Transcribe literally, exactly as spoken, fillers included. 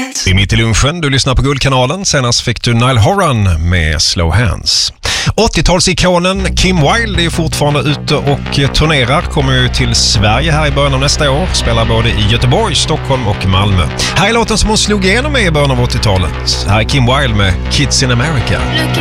ett. Det är mitt i lunchen, du lyssnar på Guldkanalen. Senast fick du Niall Horan med Slow Hands. åttiotalsikonen Kim Wilde är fortfarande ute och turnerar. Kommer ju till Sverige här i början av nästa år. Spelar både i Göteborg, Stockholm och Malmö. Här är låten som hon slog igenom med i början av åttiotalet. Här är Kim Wilde med Kids in America.